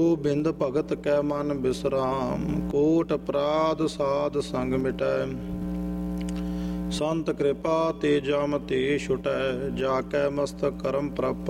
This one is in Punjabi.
ਬਿੰਦ ਭਗਤ ਕੈ ਮਨ ਬਿਸਰਾਮ, ਕੋਟ ਅਪਰਾਧ ਸਾਧ ਸੰਗ ਮਿਟੈ। ਸੰਤ ਕਿਰਪਾ ਤੇ ਜਮ ਤੇ ਛੁਟੈ, ਜਾ ਕੈ ਮਸਤਕ ਕਰਮ ਪ੍ਰਪ